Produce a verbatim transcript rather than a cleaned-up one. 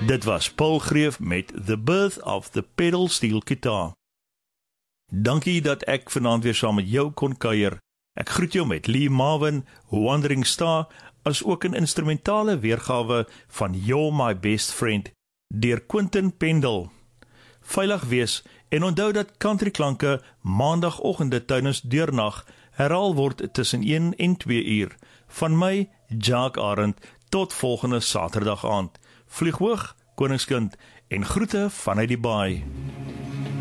Dit was Paul Greef met The Birth of the Pedal Steel Guitar. Dankie dat ek vanaand weer saam met jou kon kuier. Ek groet jou met Lee Marvin, Wandering Star, as ook 'n instrumentale weergawe van You're My Best Friend, deur Quentin Pendle. Veilig wees en onthou dat countryklanke maandagooggende tydens deurnag herhaal word tussen een en twee uur. Van my, Jacques Arend, tot volgende Saterdag aand. Vlieg hoog, koningskind, en groete vanuit die baai.